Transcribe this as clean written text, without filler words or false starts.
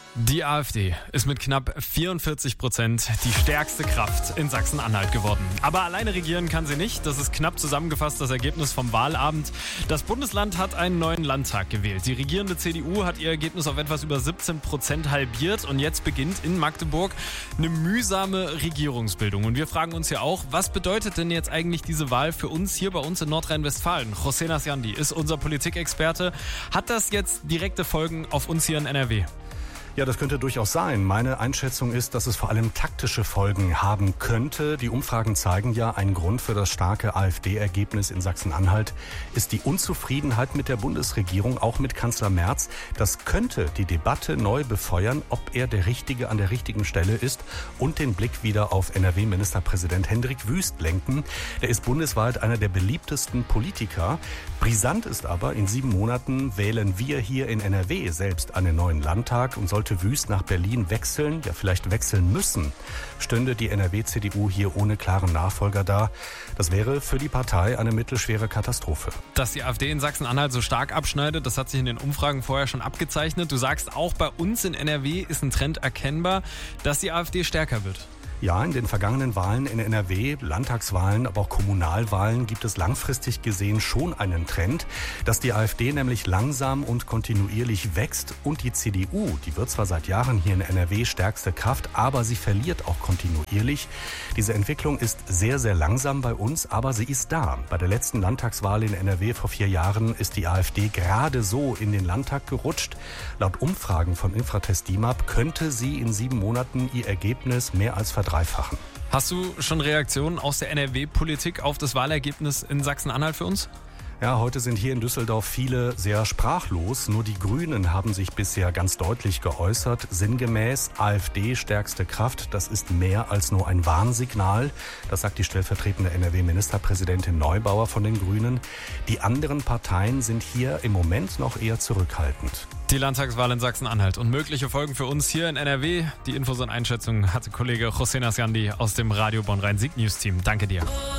Die AfD ist mit knapp 44% die stärkste Kraft in Sachsen-Anhalt geworden. Aber alleine regieren kann sie nicht. Das ist knapp zusammengefasst das Ergebnis vom Wahlabend. Das Bundesland hat einen neuen Landtag gewählt. Die regierende CDU hat ihr Ergebnis auf etwas über 17% halbiert. Und jetzt beginnt in Magdeburg eine mühsame Regierungsbildung. Und wir fragen uns ja auch, was bedeutet denn jetzt eigentlich diese Wahl für uns hier bei uns in Nordrhein-Westfalen? José Nasjandi ist unser Politikexperte. Hat das jetzt direkte Folgen auf uns hier in NRW? Ja, das könnte durchaus sein. Meine Einschätzung ist, dass es vor allem taktische Folgen haben könnte. Die Umfragen zeigen ja, ein Grund für das starke AfD-Ergebnis in Sachsen-Anhalt ist die Unzufriedenheit mit der Bundesregierung, auch mit Kanzler Merz. Das könnte die Debatte neu befeuern, ob er der Richtige an der richtigen Stelle ist und den Blick wieder auf NRW-Ministerpräsident Hendrik Wüst lenken. Der ist bundesweit einer der beliebtesten Politiker. Brisant ist aber, in 7 Monaten wählen wir hier in NRW selbst einen neuen Landtag und sollte Wüst nach Berlin wechseln, ja vielleicht wechseln müssen, stünde die NRW-CDU hier ohne klaren Nachfolger da. Das wäre für die Partei eine mittelschwere Katastrophe. Dass die AfD in Sachsen-Anhalt so stark abschneidet, das hat sich in den Umfragen vorher schon abgezeichnet. Du sagst, auch bei uns in NRW ist ein Trend erkennbar, dass die AfD stärker wird. Ja, in den vergangenen Wahlen in NRW, Landtagswahlen, aber auch Kommunalwahlen, gibt es langfristig gesehen schon einen Trend, dass die AfD nämlich langsam und kontinuierlich wächst und die CDU, die wird zwar seit Jahren hier in NRW stärkste Kraft, aber sie verliert auch kontinuierlich. Diese Entwicklung ist sehr, sehr langsam bei uns, aber sie ist da. Bei der letzten Landtagswahl in NRW vor 4 Jahren ist die AfD gerade so in den Landtag gerutscht. Laut Umfragen von Infratest DIMAP könnte sie in 7 Monaten ihr Ergebnis mehr als verdreifachen. Hast du schon Reaktionen aus der NRW-Politik auf das Wahlergebnis in Sachsen-Anhalt für uns? Ja, heute sind hier in Düsseldorf viele sehr sprachlos. Nur die Grünen haben sich bisher ganz deutlich geäußert. Sinngemäß, AfD stärkste Kraft, das ist mehr als nur ein Warnsignal. Das sagt die stellvertretende NRW-Ministerpräsidentin Neubauer von den Grünen. Die anderen Parteien sind hier im Moment noch eher zurückhaltend. Die Landtagswahl in Sachsen-Anhalt und mögliche Folgen für uns hier in NRW. Die Infos und Einschätzungen hatte Kollege José Nasjandi aus dem Radio Bonn-Rhein-Sieg-News-Team. Danke dir.